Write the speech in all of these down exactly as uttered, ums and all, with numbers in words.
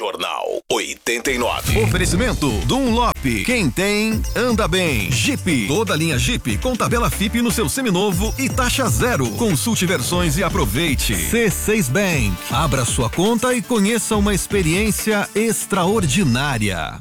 Jornal oitenta e nove. Oferecimento Dunlop. Quem tem, anda bem. Jeep. Toda linha Jeep com tabela F I P no seu seminovo e taxa zero. Consulte versões e aproveite. C seis Bank. Abra sua conta e conheça uma experiência extraordinária.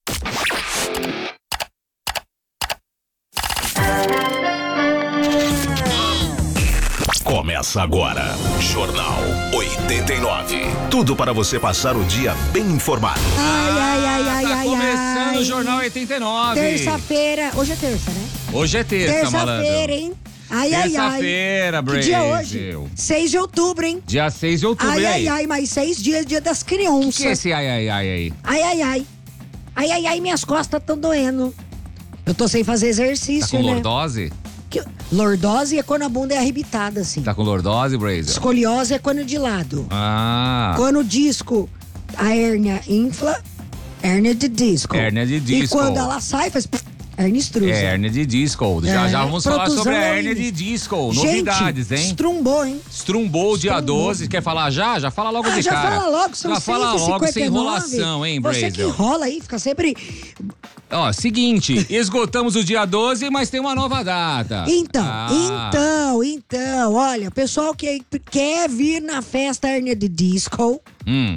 Começa agora, Jornal oitenta e nove. Tudo para você passar o dia bem informado. Ai, ai, ai, ai, tá ai, começando ai. o Jornal oitenta e nove. Terça-feira, hoje é terça, né? Hoje é terça, malandro. Terça-feira, hein? Ai, ai, ai. Terça-feira, Que dia é Brasil. hoje? seis de outubro, hein? Dia seis de outubro, Ai, e ai, aí? ai, mais seis dias, dia das O que, crianças. que é esse ai, ai, ai aí? Ai, ai, ai. Ai, ai, ai, minhas costas estão doendo. Eu tô sem fazer Tá exercício, com né? lordose? Que- Lordose é quando a bunda é arrebitada, assim. Tá com lordose, Brasil? Escoliose é quando é de lado. Ah, Quando o disco, a hérnia infla, hérnia de disco. Hérnia de E disco. quando ela sai, faz pff, hérnia extrusa. é hérnia de disco. Já É, já vamos falar protusão sobre a é hérnia de isso. disco. Gente, Novidades, hein? estrumbou, hein? Estrumbou dia Estrumbou. doze. Quer falar já? Já fala logo Ah, de já cara. fala logo, são Já fala seis e logo, sem cinquenta e nove. enrolação, hein, Você que Brasil? enrola aí, fica sempre... Ó, seguinte, esgotamos o dia doze, mas tem uma nova data. Então, Ah. então, então, olha, o pessoal que quer vir na festa hérnia de disco, Hum.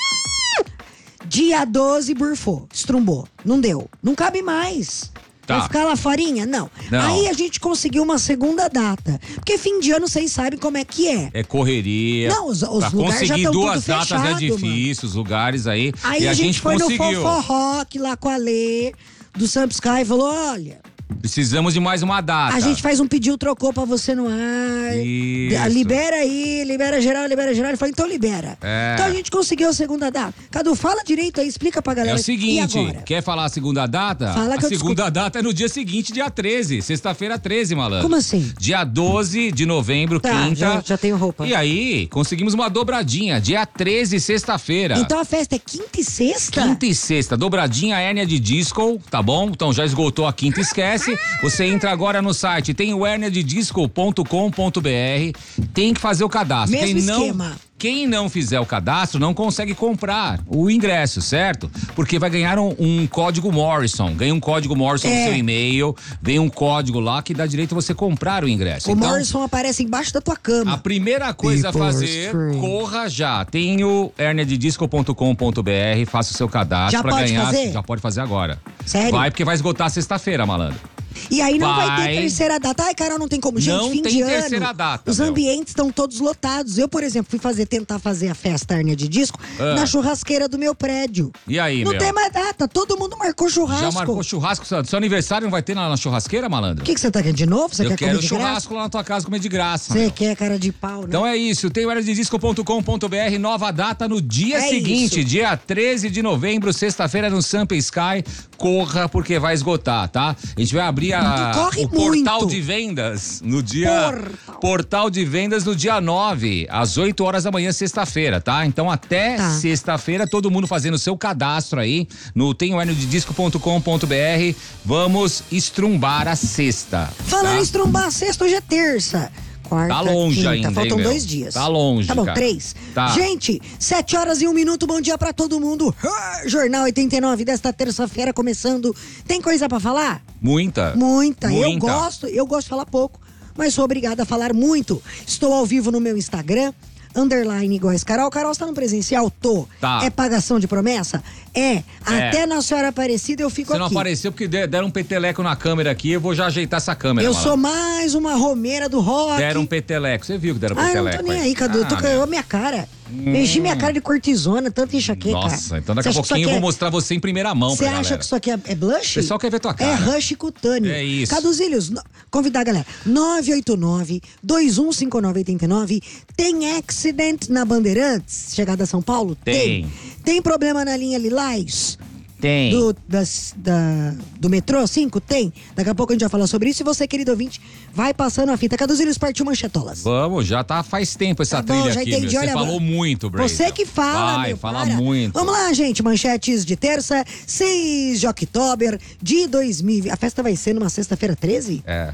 dia doze burfou, estrumbou, não deu, não cabe mais. Tá. Vai ficar lá forinha? Não. Não. Aí a gente conseguiu uma segunda data. Porque fim de ano vocês sabem como é que é. É correria. Não, os- os pra lugares já conseguir tão duas tudo datas fechado, é difícil, os lugares aí. Aí e a, gente, foi conseguiu. no Foforrock lá com a Lê, do Samp Sky, e falou, olha, Precisamos de mais uma data. a gente faz um pedido, trocou pra você no ar. Isso. Libera aí, libera geral, libera geral. Ele falou, então libera. É. Então a gente conseguiu a segunda data. Cadu, fala direito aí, explica pra É galera. o E seguinte, agora? quer falar a segunda data? Fala que a eu segunda data é no dia seguinte, dia treze, sexta-feira treze, malandro. Como assim? Dia doze de novembro, Tá, quinta. já, já tenho roupa. E aí, conseguimos uma dobradinha, dia treze, sexta-feira. Então a festa é quinta e sexta? Quinta e sexta, dobradinha hérnia de disco, tá bom? Então já esgotou a quinta, esquece. Você entra agora no site, tem o hérnia de disco ponto com ponto b r, tem que fazer o cadastro. Mesmo Quem não, esquema. Quem não fizer o cadastro não consegue comprar o ingresso, certo? Porque vai ganhar um, um código Morrison. Ganha um código Morrison É. no seu e-mail, vem um código lá que dá direito a você comprar o ingresso. O então, Morrison aparece embaixo da tua a cama. primeira coisa a People fazer, stream. corra já. Tem o hérnia de disco ponto com ponto b r, faça o seu cadastro Já pra pode ganhar. fazer? Já pode fazer agora. Sério? Vai, porque vai esgotar sexta-feira, malandro. E aí não vai, Vai. ter terceira data. Ai, Carol, não tem como. Gente, Não fim tem de ano. terceira data, Os meu. ambientes estão todos lotados. Eu, por exemplo, fui fazer, tentar fazer a festa hérnia de disco Ah. na churrasqueira do meu prédio. E aí, Não meu? tem mais data. Todo mundo marcou churrasco. Já marcou churrasco? Seu seu aniversário não vai ter na, na churrasqueira, malandro? O que, que você tá querendo de novo? Você Eu quer quero comer de churrasco lá na tua casa, comer de graça. graça? Você meu. quer cara de pau, né? Então é isso, tem o hérnia de disco ponto com ponto b r, nova data no dia É seguinte, isso. dia treze de novembro, sexta-feira no Samp Sky. Corra, porque vai esgotar, tá? A gente vai abrir a, Corre o portal muito. de vendas no dia. Portal. Portal de vendas no dia nove, às oito horas da manhã, sexta-feira, tá? Então até Tá. sexta-feira, todo mundo fazendo o seu cadastro aí no tem o hérnia de disco ponto com ponto b r. Vamos estrumbar a sexta. Falando tá? em estrumbar a sexta, hoje é terça. Quarta, Tá longe quinta, ainda, hein, faltam meu? dois dias. Tá longe, Tá bom, cara. três. Tá. Gente, sete horas e um minuto, bom dia pra todo mundo. Ah, Jornal oitenta e nove desta terça-feira começando. Tem coisa pra falar? Muita. Muita. Eu Muita. gosto, eu gosto de falar pouco, mas sou obrigada a falar muito. Estou ao vivo no meu Instagram, underline iguais Carol. Carol, está no presencial? Tô. Tá. É pagação de promessa? É. Até na Senhora Aparecida eu fico Você não aqui. apareceu porque de- deram um peteleco na câmera aqui, eu vou já ajeitar essa câmera. Eu malandro. sou mais uma romeira do rock. Deram um peteleco, você viu que deram um Ah, eu peteleco. não tô nem aí, Cadu. Eu tô Ah, com meu. a minha cara. Enchi minha cara de cortisona, tanta enxaqueca. Nossa, então daqui Você a acha que pouquinho isso eu vou aqui é- mostrar você em primeira mão Você pra acha galera. que isso aqui é, é blush? O pessoal quer ver tua cara. É rush cutâneo. É isso. Caduzilhos, no- convidar a galera. nove oito nove, dois um cinco nove oito nove. Tem accident na Bandeirantes? Chegada a São Paulo? Tem. Tem problema na linha Lilás? Tem. Do, das, da, do metrô cinco? Tem. Daqui a pouco a gente vai falar sobre isso. E você, querido ouvinte, vai passando a fita. Caduzilhos partiu manchetolas. Vamos, já tá faz tempo essa Tá bom, trilha já aqui, entendi. meu. Você Olha, falou muito, Brasil. Você que fala, Vai, meu, fala para. muito. Vamos lá, gente. Manchetes de terça, seis de outubro de dois mil e vinte. A festa vai ser numa sexta-feira treze? É.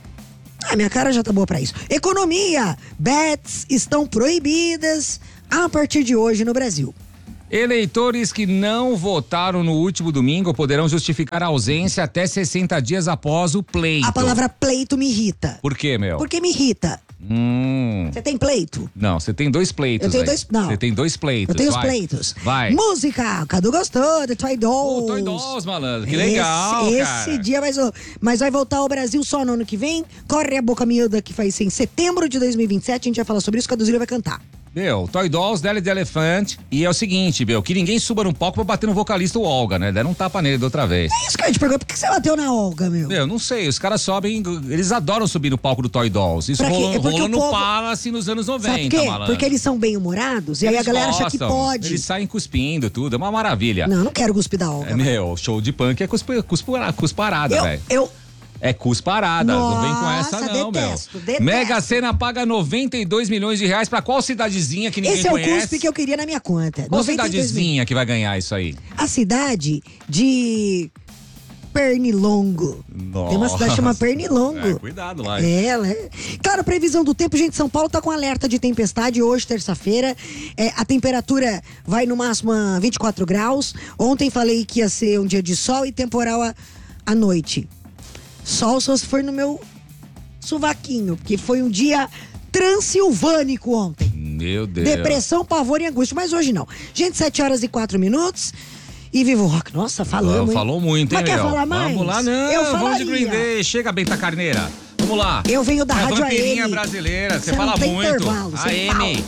Ah, minha cara já tá boa pra isso. Economia. Bets estão proibidas a partir de hoje no Brasil. Eleitores que não votaram no último domingo poderão justificar a ausência até sessenta dias após o pleito. A palavra pleito me irrita. Por quê, meu? Por que me irrita? Hum. Você tem pleito? Não, você tem dois pleitos. Eu tenho aí. dois. Não. Você tem dois pleitos. Eu tenho os vai. pleitos. Vai. Música, Cadu gostou, The Toy Dolls. Ô, Toy Dolls, malandro, que legal, esse, cara. Esse dia vai, mas vai voltar ao Brasil só no ano que vem. Corre a boca miúda que vai ser em setembro de dois mil e vinte e sete. A gente vai falar sobre isso, que a Duzília vai cantar. Meu, Toy Dolls, Deli de Elefante. E é o seguinte, meu, que ninguém suba no palco pra bater no vocalista o Olga, né? Deram um tapa nele da outra vez. É isso que eu te pergunto, por que você bateu na Olga, meu? Meu, não sei, os caras sobem, eles adoram subir no palco do Toy Dolls. Isso Pra quê? rolou, É porque rolou o no povo- Palace nos anos Sabe noventa, por quê? malandro. Porque eles são bem-humorados e aí a Eles galera acha que gostam, pode. Eles saem cuspindo tudo, é uma maravilha. Não, não quero cuspir da Olga. É, meu, show de punk é cusp, cusp, cusparada, eu, velho. eu, É cusparada, não vem com essa Nossa, não, detesto, meu. detesto. Mega Sena paga noventa e dois milhões de reais pra qual cidadezinha que ninguém esse é o conhece? cuspe que eu queria na minha conta. Qual noventa e dois mil. cidadezinha que vai ganhar isso aí? A cidade de Pernilongo. Nossa. Tem uma cidade que chama Pernilongo. É, cuidado lá. É, ela é. Claro, previsão do tempo, gente, São Paulo tá com alerta de tempestade hoje, terça-feira. É, a temperatura vai no máximo a vinte e quatro graus. Ontem falei que ia ser um dia de sol e temporal à, à noite. Sol só se for no meu sovaquinho, porque foi um dia transilvânico ontem. Meu Deus. Depressão, pavor e angústia, mas hoje não. Gente, sete horas e quatro minutos. E Vivo Rock. Nossa, falamos, hein? Falou muito, hein, Mas quer meu? falar mais? Vamos lá, não. Eu vamos de falaria. Green Day. Chega, Benta Carneira. Vamos lá. Eu venho da É a Rádio vampirinha A M. brasileira. Você Você fala não tem muito. intervalo, você A M. fala.